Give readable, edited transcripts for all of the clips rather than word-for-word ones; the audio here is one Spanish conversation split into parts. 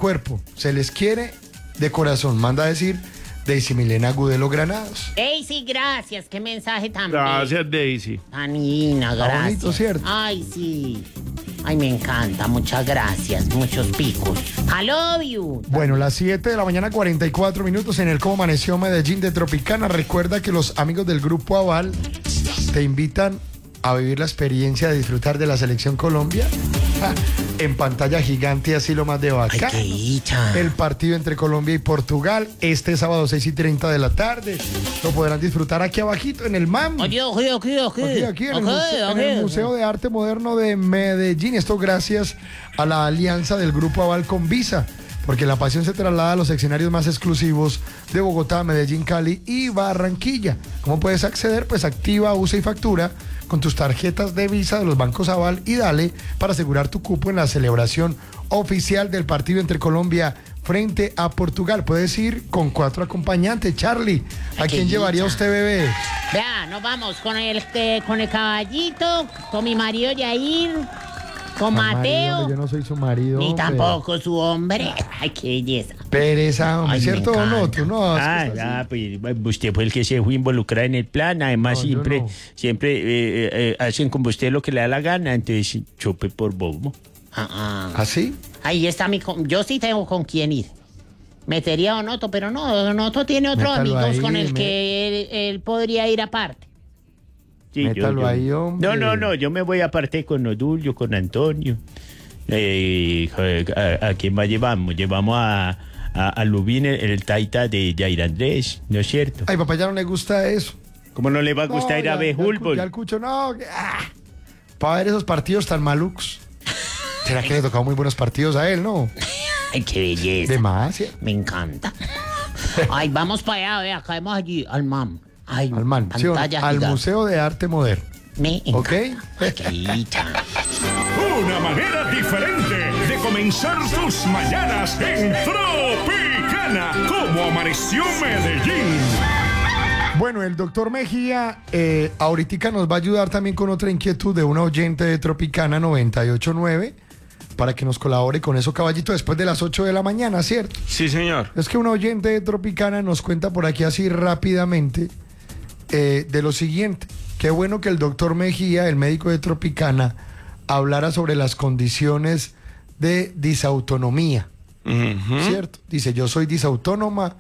cuerpo. Se les quiere de corazón. Manda a decir Daisy Milena Gudelo Granados. Daisy, gracias. Qué mensaje tan Gracias, Daisy. tan linda, Está gracias. bonito, ¿cierto? Ay, sí. Ay, me encanta. Muchas gracias. Muchos picos. I love you. Bueno, las 7 de la mañana, 44 minutos en el Cómo Amaneció Medellín de Tropicana. Recuerda que los amigos del Grupo Aval te invitan a vivir la experiencia de disfrutar de la Selección Colombia en pantalla gigante, así lo más de Ay, bacán. qué dicha. El partido entre Colombia y Portugal este sábado 6:30 de la tarde. Lo podrán disfrutar aquí abajito en el MAM. Oye, Aquí en el Museo de Arte Moderno de Medellín. Esto gracias a la alianza del Grupo Aval con Visa, porque la pasión se traslada a los escenarios más exclusivos de Bogotá, Medellín, Cali y Barranquilla. ¿Cómo puedes acceder? Pues activa, usa y factura con tus tarjetas de Visa de los bancos Aval y Dale para asegurar tu cupo en la celebración oficial del partido entre Colombia frente a Portugal. Puedes ir con 4 acompañantes. Charlie, ¿a Ay, quién qué llevaría dicha. usted, bebé? Vea, nos vamos con el caballito, con mi marido Yair, con Mateo. Marido, yo no soy su marido. Ni hombre. tampoco su hombre. Ay, qué belleza. Pereza, hombre, Ay, me ¿cierto o no? encanta. Tú no haces cosas así. Pues usted fue el que se fue involucrado en el plan. Además, No, yo siempre, no. siempre hacen con usted lo que le da la gana. Entonces, chope por bobo. ¿Así? Ahí está yo sí tengo con quién ir. Metería a Onoto, pero no, Onoto tiene otros Métalo amigos ahí, con el que él podría ir aparte. Sí, Métalo ahí, hombre. No, yo me voy aparte con Odulio, con Antonio. ¿A quién más llevamos? Llevamos a Lubín, el taita de Jair Andrés, ¿no es cierto? Ay, papá, ya no le gusta eso. ¿Cómo no le va a gustar ir a ver Ya fútbol? el cucho, no. Para ver esos partidos tan malucos. ¿Será que le tocado muy buenos partidos a él, no? Ay, qué belleza. Demasiado. Me encanta. Ay, vamos para allá, vea, caemos allí, al MAM. Ay, Al man, ¿sí o no? pantalla Al gigante. Museo de Arte Moderno. Me encanta. ¿Ok? Ay, qué dicha. Una manera diferente de comenzar tus mañanas en Tropicana. Como amaneció Medellín. Bueno, el doctor Mejía ahorita nos va a ayudar también con otra inquietud de una oyente de Tropicana 98.9 para que nos colabore con eso, caballito, después de las 8 de la mañana, ¿cierto? Sí, señor. Es que una oyente de Tropicana nos cuenta por aquí así rápidamente de lo siguiente. Qué bueno que el doctor Mejía, el médico de Tropicana, hablara sobre las condiciones de disautonomía, ¿cierto? Dice, yo soy disautónoma,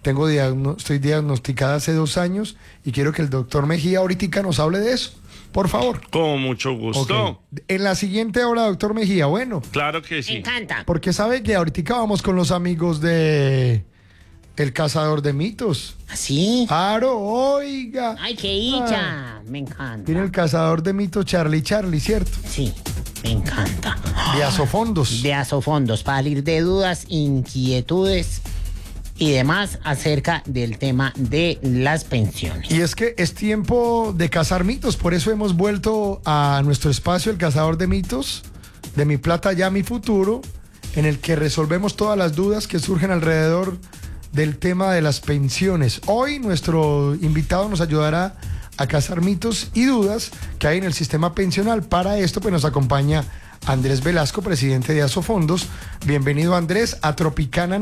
estoy diagnosticada hace 2 años y quiero que el doctor Mejía ahorita nos hable de eso, por favor. Con mucho gusto. Ok. En la siguiente hora, doctor Mejía, bueno, Claro que Me sí. encanta. porque sabe que ahorita vamos con los amigos de El Cazador de Mitos. ¿Así? Aro, oiga. Ay, qué dicha. Me encanta. Tiene el Cazador de Mitos Charlie, ¿cierto? Sí, me encanta. De Asofondos. De Asofondos, para salir de dudas, inquietudes y demás acerca del tema de las pensiones. Y es que es tiempo de cazar mitos, por eso hemos vuelto a nuestro espacio, El Cazador de Mitos, de Mi Plata Ya Mi Futuro, en el que resolvemos todas las dudas que surgen alrededor del tema de las pensiones. Hoy nuestro invitado nos ayudará a cazar mitos y dudas que hay en el sistema pensional. Para esto pues nos acompaña Andrés Velasco, presidente de Asofondos. Bienvenido, Andrés, a Tropicana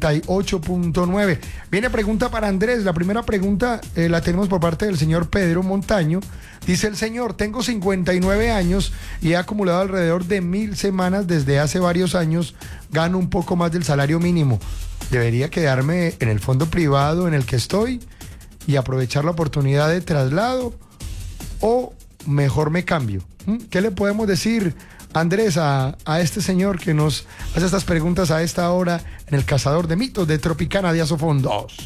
98.9. Viene pregunta para Andrés. La primera pregunta la tenemos por parte del señor Pedro Montaño. Dice el señor, tengo 59 años y he acumulado alrededor de 1,000 semanas desde hace varios años. Gano un poco más del salario mínimo. ¿Debería quedarme en el fondo privado en el que estoy y aprovechar la oportunidad de traslado o mejor me cambio? ¿Qué le podemos decir, Andrés, a este señor que nos hace estas preguntas a esta hora en El Cazador de Mitos de Tropicana de Asofondos?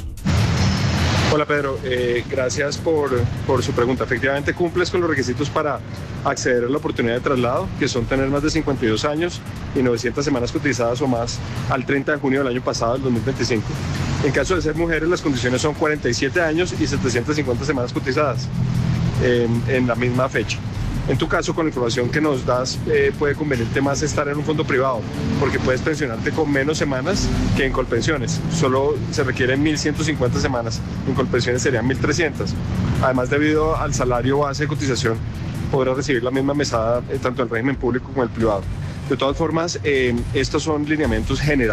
Hola Pedro, gracias por su pregunta. Efectivamente cumples con los requisitos para acceder a la oportunidad de traslado, que son tener más de 52 años y 900 semanas cotizadas o más al 30 de junio del año pasado, del 2025. En caso de ser mujeres, las condiciones son 47 años y 750 semanas cotizadas en la misma fecha. En tu caso, con la información que nos das, puede convenirte más estar en un fondo privado, porque puedes pensionarte con menos semanas que en Colpensiones. Solo se requieren 1.150 semanas, en Colpensiones serían 1.300. Además, debido al salario base de cotización, podrás recibir la misma mesada tanto en el régimen público como en el privado. De todas formas, estos son lineamientos generales.